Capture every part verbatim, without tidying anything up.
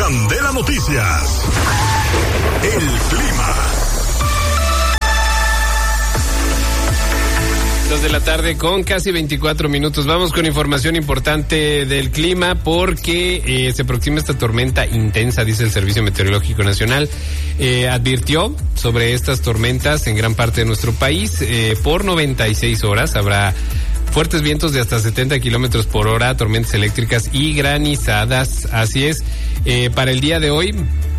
Candela Noticias. El clima. Dos de la tarde con casi veinticuatro minutos. Vamos con información importante del clima porque eh, se aproxima esta tormenta intensa, dice el Servicio Meteorológico Nacional. Eh, advirtió sobre estas tormentas en gran parte de nuestro país. Eh, por noventa y seis horas habrá fuertes vientos de hasta setenta kilómetros por hora, tormentas eléctricas y granizadas. Así es, eh, para el día de hoy,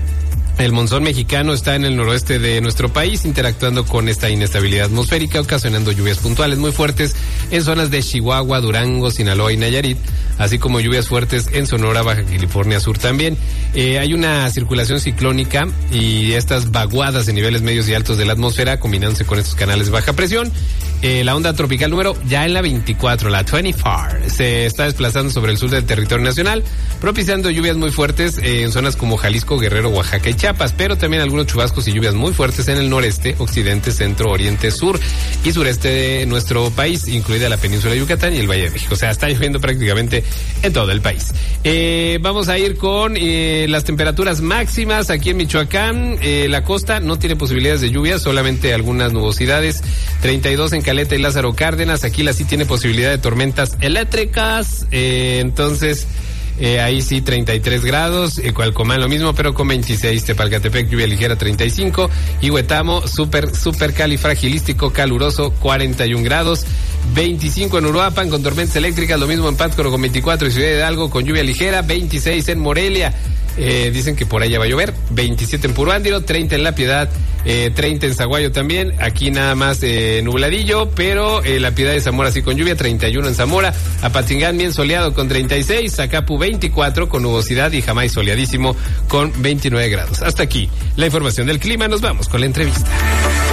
el monzón mexicano está en el noroeste de nuestro país, interactuando con esta inestabilidad atmosférica, ocasionando lluvias puntuales muy fuertes en zonas de Chihuahua, Durango, Sinaloa y Nayarit, así como lluvias fuertes en Sonora, Baja California Sur también. Eh, hay una circulación ciclónica y estas vaguadas en niveles medios y altos de la atmósfera, combinándose con estos canales de baja presión. Eh, la onda tropical número ya en la veinticuatro, la veinticuatro, se está desplazando sobre el sur del territorio nacional, propiciando lluvias muy fuertes eh, en zonas como Jalisco, Guerrero, Oaxaca y Chiapas, pero también algunos chubascos y lluvias muy fuertes en el noreste, occidente, centro, oriente, sur y sureste de nuestro país, incluida la península de Yucatán y el Valle de México. O sea, está lloviendo prácticamente en todo el país. Eh, vamos a ir con eh, las temperaturas máximas aquí en Michoacán. Eh, la costa no tiene posibilidades de lluvia, solamente algunas nubosidades. treinta y dos en Caleta y Lázaro Cárdenas. Aquí la sí tiene posibilidad de tormentas eléctricas. Eh, entonces... Eh, ahí sí treinta y tres grados, eh, Cualcomán lo mismo, pero con veintiséis, Tepalcatepec lluvia ligera treinta y cinco, y Huetamo súper, súper califragilístico, caluroso cuarenta y un grados, veinticinco en Uruapan con tormentas eléctricas, lo mismo en Pátzcuaro con veinticuatro y Ciudad Hidalgo con lluvia ligera, veintiséis en Morelia. Eh, dicen que por allá va a llover, veintisiete en Puruándiro, treinta en La Piedad, eh, treinta en Zaguayo también, aquí nada más eh, nubladillo, pero eh, La Piedad de Zamora sí con lluvia, treinta y uno en Zamora, Apatzingán bien soleado con treinta y seis, Zacapu veinticuatro con nubosidad y Jamay soleadísimo con veintinueve grados. Hasta aquí la información del clima, nos vamos con la entrevista.